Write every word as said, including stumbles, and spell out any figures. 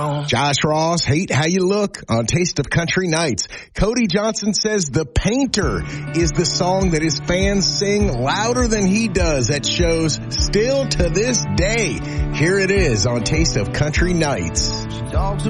Josh Ross, Hate How You Look on Taste of Country Nights. Cody Johnson says The Painter is the song that his fans sing louder than he does at shows still to this day. Here it is on Taste of Country Nights. She talks